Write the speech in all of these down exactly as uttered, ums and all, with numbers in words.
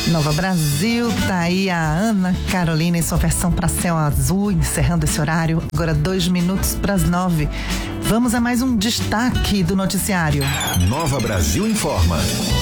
Nova Brasil, tá aí a Ana Carolina em sua versão para Céu Azul, encerrando esse horário, agora dois minutos para as nove. Vamos a mais um destaque do noticiário. Nova Brasil informa.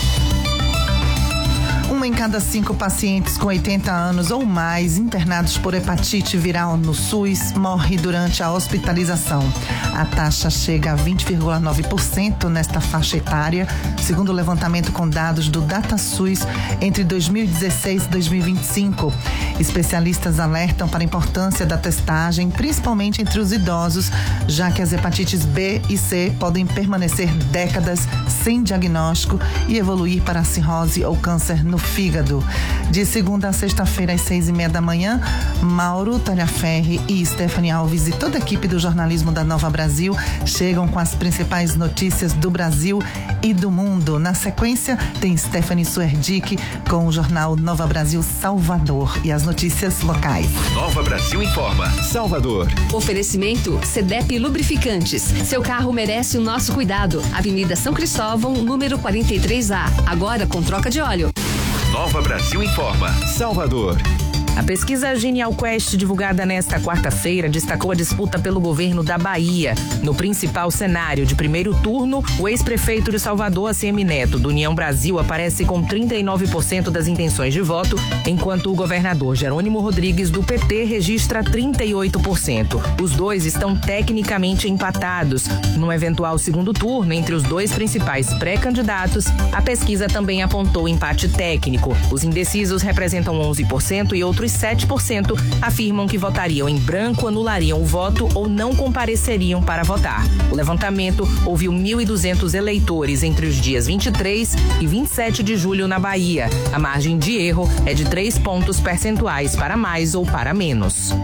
Um em cada cinco pacientes com oitenta anos ou mais internados por hepatite viral no SUS morre durante a hospitalização. A taxa chega a vinte vírgula nove por cento nesta faixa etária, segundo o levantamento com dados do DataSUS entre dois mil e dezesseis e dois mil e vinte e cinco. Especialistas alertam para a importância da testagem, principalmente entre os idosos, já que as hepatites B e C podem permanecer décadas sem diagnóstico e evoluir para a cirrose ou câncer no fígado. De segunda a sexta-feira, às seis e meia da manhã, Mauro Talhaferri e Stephanie Alves e toda a equipe do jornalismo da Nova Brasil chegam com as principais notícias do Brasil e do mundo. Na sequência, tem Stephanie Suerdick com o jornal Nova Brasil Salvador e as notícias locais. Nova Brasil informa. Salvador. Oferecimento Cedep Lubrificantes. Seu carro merece o nosso cuidado. Avenida São Cristóvão, número quarenta e três A. Agora com troca de óleo. Nova Brasil informa. Salvador. A pesquisa Genial Quest, divulgada nesta quarta-feira, destacou a disputa pelo governo da Bahia. No principal cenário de primeiro turno, o ex-prefeito de Salvador, A C M Neto, do União Brasil, aparece com trinta e nove por cento das intenções de voto, enquanto o governador Jerônimo Rodrigues, do P T, registra trinta e oito por cento. Os dois estão tecnicamente empatados. No eventual segundo turno, entre os dois principais pré-candidatos, a pesquisa também apontou empate técnico. Os indecisos representam onze por cento e outros sete por cento afirmam que votariam em branco, anulariam o voto ou não compareceriam para votar. O levantamento ouviu mil e duzentos eleitores entre os dias vinte e três e vinte e sete de julho na Bahia. A margem de erro é de três pontos percentuais para mais ou para menos.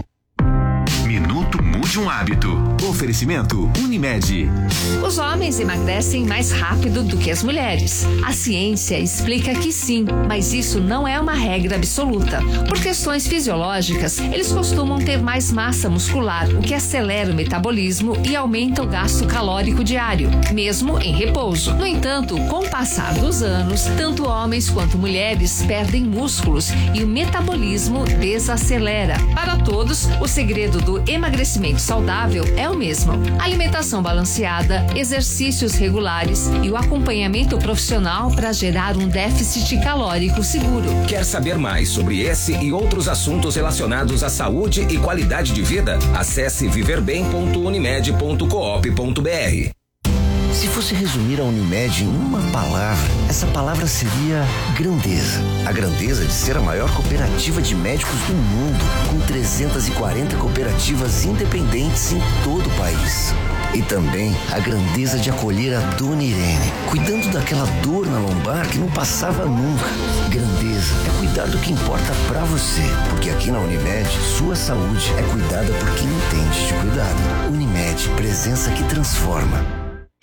Minuto Mude um Hábito. Oferecimento Unimed. Os homens emagrecem mais rápido do que as mulheres. A ciência explica que sim, mas isso não é uma regra absoluta. Por questões fisiológicas, eles costumam ter mais massa muscular, o que acelera o metabolismo e aumenta o gasto calórico diário, mesmo em repouso. No entanto, com o passar dos anos, tanto homens quanto mulheres perdem músculos e o metabolismo desacelera. Para todos, o segredo do emagrecimento saudável é o mesmo: alimentação balanceada, exercícios regulares e o acompanhamento profissional para gerar um déficit calórico seguro. Quer saber mais sobre esse e outros assuntos relacionados à saúde e qualidade de vida? Acesse viver bem ponto unimed ponto coop ponto br. Se fosse resumir a Unimed em uma palavra, essa palavra seria grandeza. A grandeza de ser a maior cooperativa de médicos do mundo, com trezentas e quarenta cooperativas independentes em todo o país. E também a grandeza de acolher a Dona Irene, cuidando daquela dor na lombar que não passava nunca. Grandeza é cuidar do que importa pra você, porque aqui na Unimed, sua saúde é cuidada por quem entende de cuidado. Unimed, presença que transforma.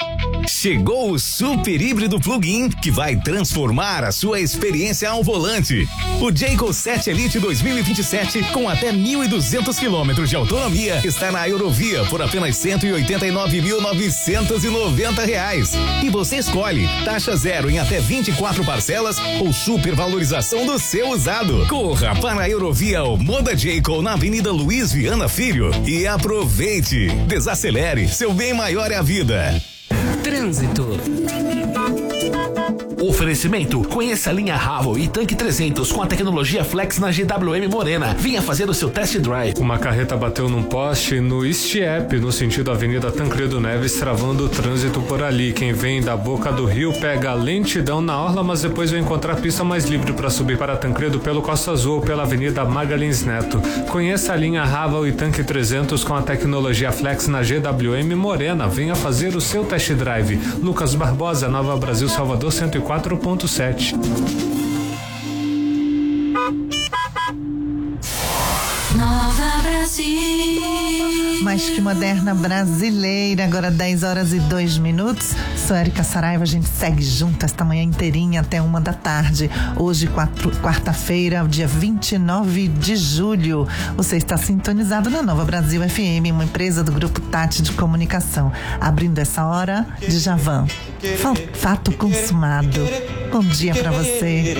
Chegou o super híbrido plug-in que vai transformar a sua experiência ao volante. O Jayco sete Elite dois mil e vinte e sete com até mil e duzentos quilômetros de autonomia está na Eurovia por apenas cento e oitenta e nove mil novecentos e noventa reais. E você escolhe taxa zero em até vinte e quatro parcelas ou supervalorização do seu usado. Corra para a Eurovia ou Moda Jayco na Avenida Luiz Viana Filho e aproveite. Desacelere, seu bem maior é a vida. Trânsito. Oferecimento: conheça a linha Haval e Tanque trezentos com a tecnologia Flex na G W M Morena. Venha fazer o seu test drive. Uma carreta bateu num poste no Estiep, no sentido Avenida Tancredo Neves, travando o trânsito por ali. Quem vem da Boca do Rio pega lentidão na orla, mas depois vai encontrar pista mais livre para subir para Tancredo pelo Costa Azul ou pela Avenida Magalhães Neto. Conheça a linha Haval e Tanque trezentos com a tecnologia Flex na G W M Morena. Venha fazer o seu test drive. Lucas Barbosa, Nova Brasil, Salvador, cento e quatro ponto sete. Nova Brasil. Mais que moderna brasileira, agora dez horas e dois minutos. Sou Érica Saraiva, a gente segue junto esta manhã inteirinha até uma da tarde. Hoje, quatro, quarta-feira, dia vinte e nove de julho. Você está sintonizado na Nova Brasil F M, uma empresa do Grupo Tati de Comunicação. Abrindo essa hora, Djavan. Fato consumado. Bom dia pra você.